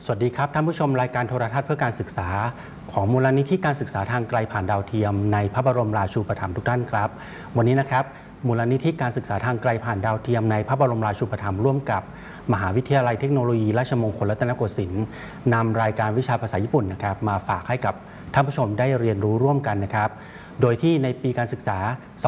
สวัสดีครับท่านผู้ชมรายการโทรทัศน์เพื่อการศึกษาของมูลนิธิการศึกษาทางไกลผ่านดาวเทียมในพระบรมราชูปถัมภ์ทุกท่านครับวันนี้นะครับมูลนิธิการศึกษาทางไกลผ่านดาวเทียมในพระบรมราชูปถัมภ์ร่วมกับมหาวิทยาลัยเทคโนโลยีราชมงคลรัตนโกสินทร์นำรายการวิชาภาษาญี่ปุ่นนะครับมาฝากให้กับท่านผู้ชมได้เรียนรู้ร่วมกันนะครับโดยที่ในปีการศึกษา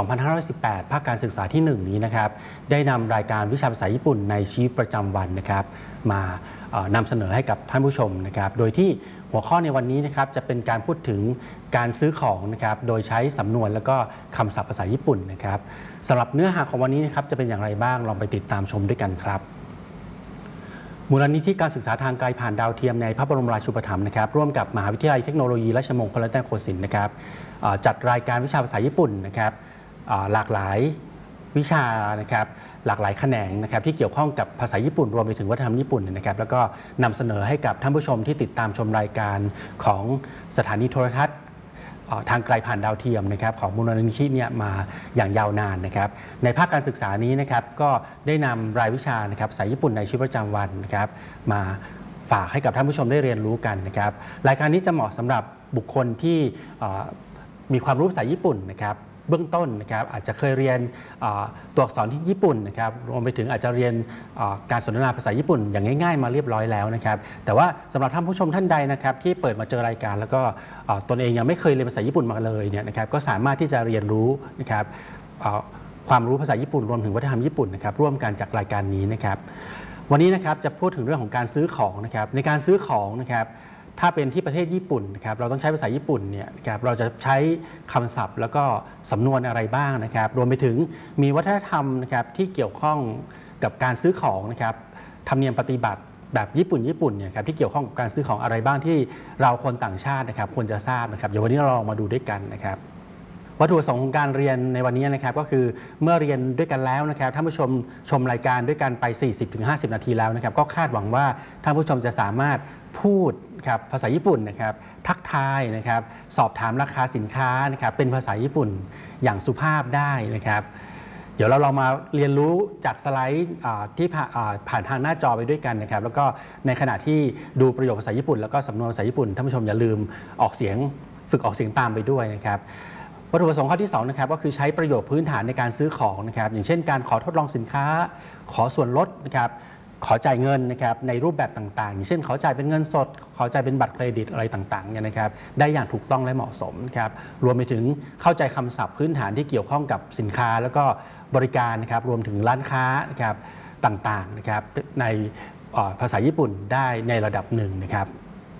2518 ภาคการศึกษาที่ 1 นี้นะครับได้นำรายการวิชาภาษาญี่ปุ่นในชีวิตประจำวันนะครับมานำเสนอให้กับท่านผู้ชมนะครับโดยที่หัวข้อในวันนี้นะครับจะเป็นการพูดถึงการซื้อของนะครับโดยใช้สำนวนแล้วก็คำศัพท์ภาษาญี่ปุ่นนะครับสำหรับเนื้อหาของวันนี้นะครับจะเป็นอย่างไรบ้างลองไปติดตามชมด้วยกันครับมูลนิธิการศึกษาทางไกลผ่านดาวเทียมในพระบรมราชูปถัมภ์นะครับร่วมกับมหาวิทยาลัยเทคโนโลยีราชมงคลรัตนโกสินทร์นะครับจัดรายการวิชาภาษาญี่ปุ่นนะครับหลากหลายวิชานะครับหลากหลายแขนงนะครับที่เกี่ยวข้องกับภาษาญี่ปุ่นรวมไปถึงวัฒนธรรมญี่ปุ่นนะครับแล้วก็นำเสนอให้กับท่านผู้ชมที่ติดตามชมรายการของสถานีโทรทัศน์ทางไกลผ่านดาวเทียมนะครับของมูลนิธิเนี่ยมาอย่างยาวนานนะครับในภาคการศึกษานี้นะครับก็ได้นำรายวิชานะครับภาษาญี่ปุ่นในชีวิตประจำวันนะครับมาฝากให้กับท่านผู้ชมได้เรียนรู้กันนะครับรายการนี้จะเหมาะสำหรับบุคคลที่มีความรู้ภาษาญี่ปุ่นนะครับเบื้องต้นนะครับอาจจะเคยเรียนตัวอักษรที่ญี่ปุ่นนะครับรวมไปถึงอาจจะเรียนการสนทนาภาษาญี่ปุ่นอย่างง่ายๆมาเรียบร้อยแล้วนะครับแต่ว่าสำหรับท่านผู้ชมท่านใดนะครับที่เปิดมาเจอรายการแล้วก็ตนเองยังไม่เคยเรียนภาษาญี่ปุ่นมาเลยเนี่ยนะครับก็สามารถที่จะเรียนรู้นะครับความรู้ภาษาญี่ปุ่นรวมถึงวัฒนธรรมญี่ปุ่นนะครับร่วมกันจากรายการนี้นะครับวันนี้นะครับจะพูดถึงเรื่องของการซื้อของนะครับในการซื้อของนะครับถ้าเป็นที่ประเทศญี่ปุ่นนะครับเราต้องใช้ภาษาญี่ปุ่นเนี่ยนะครับเราจะใช้คำศัพท์แล้วก็สำนวนอะไรบ้างนะครับรวมไปถึงมีวัฒนธรรมนะครับที่เกี่ยวข้องกับการซื้อของนะครับธรรมเนียมปฏิบัติแบบญี่ปุ่นเนี่ยครับที่เกี่ยวข้องกับการซื้อของอะไรบ้างที่เราคนต่างชาตินะครับควรจะทราบนะครับเดี๋ยววันนี้เราลองมาดูด้วยกันนะครับวัตถุประสงค์ของการเรียนในวันนี้นะครับก็คือเมื่อเรียนด้วยกันแล้วนะครับท่านผู้ชมชมรายการด้วยกันไป 40-50 นาทีแล้วนะครับก็คาดหวังว่าท่านผู้ชมจะสามารถพูดครับภาษาญี่ปุ่นนะครับทักทายนะครับสอบถามราคาสินค้านะครับเป็นภาษาญี่ปุ่นอย่างสุภาพได้นะครับเดี๋ยวเราลองมาเรียนรู้จากสไลด์ที่ผ่านทางหน้าจอไปด้วยกันนะครับแล้วก็ในขณะที่ดูประโยคภาษาญี่ปุ่นแล้วก็สำนวนภาษาญี่ปุ่นท่านผู้ชมอย่าลืมออกเสียงฝึกออกเสียงตามไปด้วยนะครับวัตถุประสงค์ข้อที่2นะครับก็คือใช้ประโยชน์พื้นฐานในการซื้อของนะครับอย่างเช่นการขอทดลองสินค้าขอส่วนลดนะครับขอจ่ายเงินนะครับในรูปแบบต่างๆอย่างเช่นขอจ่ายเป็นเงินสดขอจ่ายเป็นบัตรเครดิตอะไรต่างๆเนี่ยนะครับได้อย่างถูกต้องและเหมาะสมนะครับรวมไปถึงเข้าใจคำศัพท์พื้นฐานที่เกี่ยวข้องกับสินค้าแล้วก็บริการนะครับรวมถึงร้านค้านะครับต่างๆนะครับในภาษาญี่ปุ่นได้ในระดับหนึ่งนะครับ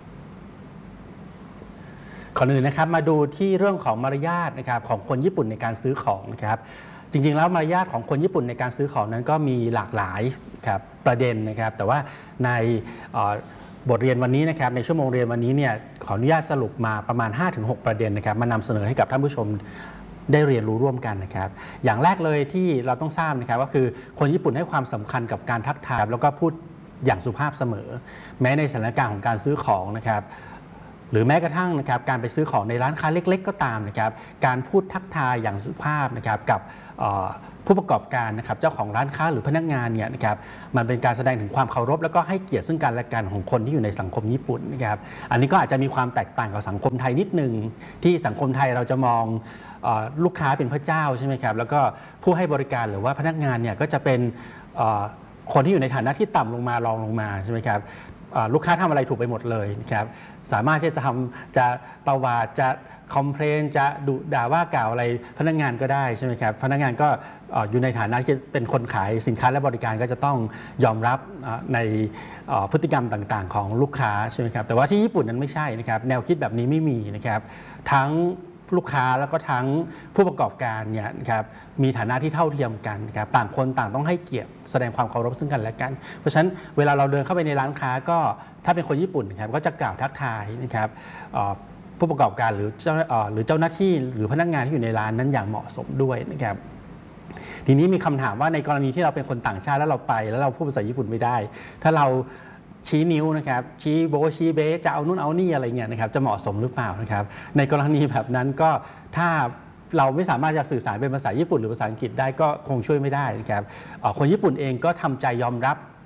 ก่อนอื่นนะครับมาดูที่เรื่องของมารยาทนะครับของคนญี่ปุ่นในการซื้อของนะครับจริงๆแล้วมารยาทของคนญี่ปุ่นในการซื้อของนั้นก็มีหลากหลายครับประเด็นนะครับแต่ว่าในบทเรียนวันนี้นะครับในชั่วโมงเรียนวันนี้เนี่ยขออนุญาตสรุปมาประมาณ 5-6 ประเด็นนะครับมานำเสนอให้กับท่านผู้ชมได้เรียนรู้ร่วมกันนะครับอย่างแรกเลยที่เราต้องทราบนะครับก็คือคนญี่ปุ่นให้ความสำคัญกับการทักทายแล้วก็พูดอย่างสุภาพเสมอแม้ในสถานการณ์ของการซื้อของนะครับหรือแม้กระทั่งนะครับการไปซื้อของในร้านค้าเล็กๆก็ตามนะครับการพูดทักทายอย่างสุภาพนะครับกับผู้ประกอบการนะครับเจ้าของร้านค้าหรือพนักงานเนี่ยนะครับมันเป็นการแสดงถึงความเคารพแล้วก็ให้เกียรติซึ่งกันและกันของคนที่อยู่ในสังคมญี่ปุ่นนะครับอันนี้ก็อาจจะมีความแตกต่างกับสังคมไทยนิดนึงที่สังคมไทยเราจะมองลูกค้าเป็นพระเจ้าใช่ไหมครับแล้วก็ผู้ให้บริการหรือว่าพนักงานเนี่ยก็จะเป็นคนที่อยู่ในฐานะที่ต่ำลงมารองลงมาใช่ไหมครับลูกค้าทำอะไรถูกไปหมดเลยนะครับสามารถที่จะตวาดจะคอมเพลนจะดุด่าว่ากล่าวอะไรพนักงานก็ได้ใช่ไหมครับพนักงานก็อยู่ในฐานะที่เป็นคนขายสินค้าและบริการก็จะต้องยอมรับในพฤติกรรมต่างๆของลูกค้าใช่ไหมครับแต่ว่าที่ญี่ปุ่นนั้นไม่ใช่นะครับแนวคิดแบบนี้ไม่มีนะครับทั้งลูกค้าแล้วก็ทั้งผู้ประกอบการเนี่ยนะครับมีฐานะที่เท่าเทียมกันนะครับต่างคนต่างต้องให้เกียรติแสดงความเคารพซึ่งกันและกันเพราะฉะนั้นเวลาเราเดินเข้าไปในร้านค้าก็ถ้าเป็นคนญี่ปุ่นนะครับก็จะกล่าวทักทายนะครับผู้ประกอบการหรือเจ้าหน้าที่หรือพนักงานที่อยู่ในร้านนั้นอย่างเหมาะสมด้วยนะครับทีนี้มีคำถามว่าในกรณีที่เราเป็นคนต่างชาติแล้วเราไปแล้วเราพูดภาษาญี่ปุ่นไม่ได้ถ้าเราชี้นิ้วนะครับชี้โบชี้เบจะเอานู่นเอานี่อะไรเงี้ยนะครับจะเหมาะสมหรือเปล่านะครับในกรณีแบบนั้นก็ถ้าเราไม่สามารถจะสื่อสารเป็นภาษาญี่ปุ่นหรือภาษาอังกฤษได้ก็คงช่วยไม่ได้นะครับคนญี่ปุ่นเองก็ทำใจยอมรับ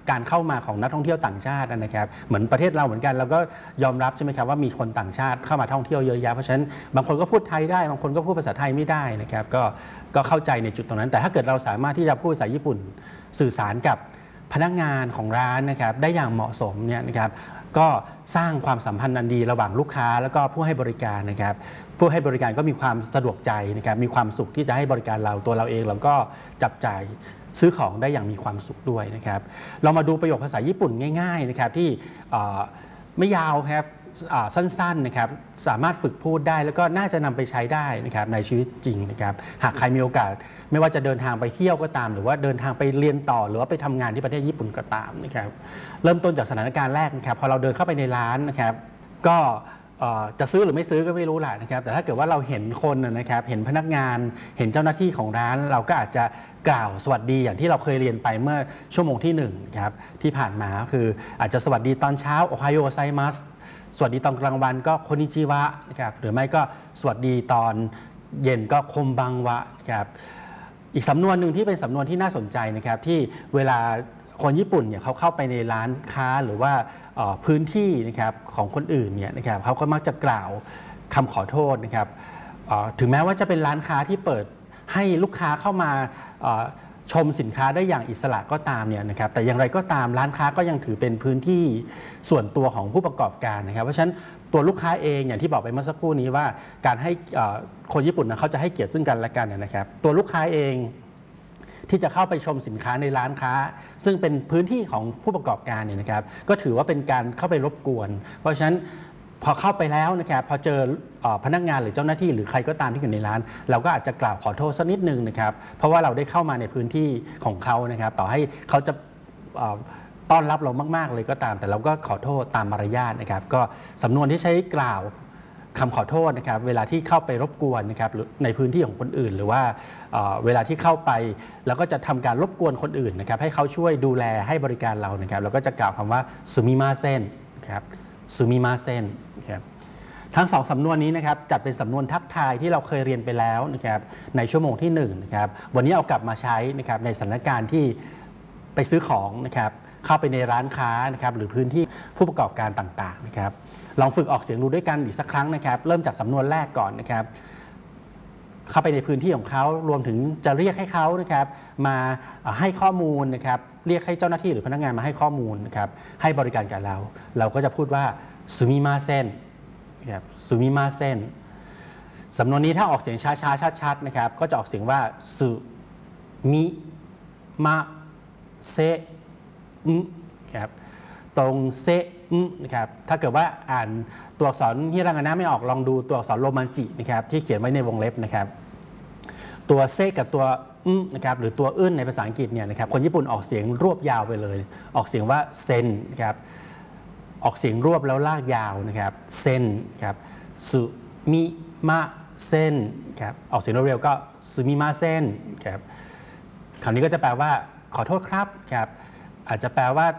การเข้ามาของนักท่องเที่ยวต่างชาตินะครับเหมือนประเทศเราเหมือนกันเราก็ยอมรับใช่ไหมครับว่ามีคนต่างชาติเข้ามาท่องเที่ยวเยอะแยะเพราะฉะนั้นบางคนก็พูดไทยได้บางคนก็พูดภาษาไทยไม่ได้นะครับก็เข้าใจในจุดตรงนั้นแต่ถ้าเกิดเราสามารถที่จะพูดภาษาญี่ปุ่นสื่อสารกับพนักงานของร้านนะครับได้อย่างเหมาะสมเนี่ยนะครับก็สร้างความสัมพันธ์อันดีระหว่างลูกค้าแล้วก็ผู้ให้บริการนะครับผู้ให้บริการก็มีความสะดวกใจนะครับมีความสุขที่จะให้บริการเราตัวเราเองเราก็จับจ่ายซื้อของได้อย่างมีความสุขด้วยนะครับเรามาดูประโยคภาษาญี่ปุ่นง่ายๆนะครับที่ไม่ยาวครับสั้นๆนะครับสามารถฝึกพูดได้แล้วก็น่าจะนำไปใช้ได้นะครับในชีวิตจริงนะครับหากใครมีโอกาสไม่ว่าจะเดินทางไปเที่ยวก็ตามหรือว่าเดินทางไปเรียนต่อหรือว่าไปทำงานที่ประเทศญี่ปุ่นก็ตามนะครับเริ่มต้นจากสถานการณ์แรกนะครับพอเราเดินเข้าไปในร้านนะครับก็จะซื้อหรือไม่ซื้อก็ไม่รู้แหละนะครับแต่ถ้าเกิดว่าเราเห็นคนนะครับเห็นพนักงานเห็นเจ้าหน้าที่ของร้านเราก็อาจจะกล่าวสวัสดีอย่างที่เราเคยเรียนไปเมื่อชั่วโมงที่1ครับที่ผ่านมาคืออาจจะสวัสดีตอนเช้าโอไฮโอไซมัสสวัสดีตอนกลางวันก็โคนิจิวะนะครับหรือไม่ก็สวัสดีตอนเย็นก็คมบังวะนะครับอีกสำนวนหนึ่งที่เป็นสำนวนที่น่าสนใจนะครับที่เวลาคนญี่ปุ่นเนี่ยเขาเข้าไปในร้านค้าหรือว่าพื้นที่นะครับของคนอื่นเนี่ยนะครับเขาก็มักจะกล่าวคำขอโทษนะครับถึงแม้ว่าจะเป็นร้านค้าที่เปิดให้ลูกค้าเข้ามาชมสินค้าได้อย่างอิสระก็ตามเนี่ยนะครับแต่อย่างไรก็ตามร้านค้าก็ยังถือเป็นพื้นที่ส่วนตัวของผู้ประกอบการนะครับเพราะฉะนั้นตัวลูกค้าเองอย่างที่บอกไปเมื่อสักครู่นี้ว่าการให้คนญี่ปุ่นนะเขาจะให้เกียรติซึ่งกันและกันนะครับตัวลูกค้าเองที่จะเข้าไปชมสินค้าในร้านค้าซึ่งเป็นพื้นที่ของผู้ประกอบการเนี่ยนะครับก็ถือว่าเป็นการเข้าไปรบกวนเพราะฉะนั้นพอเข้าไปแล้วนะครับพอเจอพนักงานหรือเจ้าหน้าที่หรือใครก็ตามที่อยู่ในร้านเราก็อาจจะกล่าวขอโทษสักนิดนึงนะครับเพราะว่าเราได้เข้ามาในพื้นที่ของเขานะครับต่อให้เขาจะต้อนรับเรามากๆเลยก็ตามแต่เราก็ขอโทษตามมารยาทนะครับก็สำนวนที่ใช้กล่าวคำขอโทษนะครับเวลาที่เข้าไปรบกวนนะครับในพื้นที่ของคนอื่นหรือว่าเวลาที่เข้าไปแล้วก็จะทำการรบกวนคนอื่นนะครับให้เขาช่วยดูแลให้บริการเรานะครับเราก็จะกล่าวคำว่าซูมิมาเซนครับซูมิมาเซนครับทั้งสองสำนวนนี้นะครับจัดเป็นสำนวนทักทายที่เราเคยเรียนไปแล้วนะครับในชั่วโมงที่1นะครับวันนี้เอากลับมาใช้นะครับในสถานการณ์ที่ไปซื้อของนะครับเข้าไปในร้านค้านะครับหรือพื้นที่ผู้ประกอบการต่างๆนะครับลองฝึกออกเสียงดูด้วยกันอีกสักครั้งนะครับเริ่มจากสำนวนแรกก่อนนะครับเข้าไปในพื้นที่ของเขารวมถึงจะเรียกให้เขานะครับมาให้ข้อมูลนะครับเรียกให้เจ้าหน้าที่หรือพนักงานมาให้ข้อมูลนะครับให้บริการกับเราก็จะพูดว่าซูมิมาเซนนะครับซูมิมาเซนสำนวนนี้ถ้าออกเสียงช้าๆชัดๆนะครับก็จะออกเสียงว่าซูมิมาเซครับตรงเซนะครับถ้าเกิดว่าอ่านตัวอักษรฮิรางานะไม่ออกลองดูตัวอักษรโรมันจินะครับที่เขียนไว้ในวงเล็บนะครับตัวเซกับตัวนะครับหรือตัวอึ้นในภาษาอังกฤษเนี่ยนะครับคนญี่ปุ่นออกเสียงรวบยาวไปเลยออกเสียงว่าเซนนะครับออกเสียงรวบแล้วลากยาวนะครับเซนครับสุมิมาเซนครับออกเสียงเร็วๆก็สุมิมาเซนครับคำนี้ก็จะแปลว่าขอโทษครับครับอาจจะแปลว่า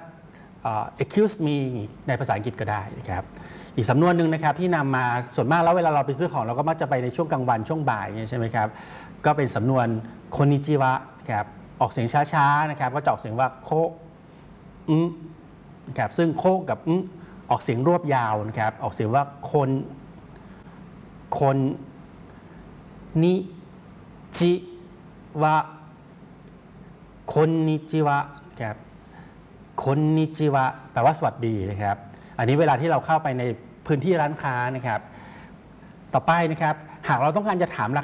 excuse me ในภาษาอังกฤษก็ได้นะครับอีกสำนวนหนึ่งนะครับที่นำมาส่วนมากแล้วเวลาเราไปซื้อของเราก็มักจะไปในช่วงกลางวันช่วงบ่ายใช่ไหมครับก็เป็นสำนวนโคนิจิวะครับออกเสียงช้าๆนะครับก็จะออกเสียงว่าโคนะครับซึ่งโคกับออกเสียงรวบยาวนะครับออกเสียงว่าคนนิจิวะคนนิจิวะครับคนนิจิวะแปลว่าสวัสดีนะครับอันนี้เวลาที่เราเข้าไปในพื้นที่ร้านค้านะครับต่อไปนะครับหากเราต้องการจะถามรา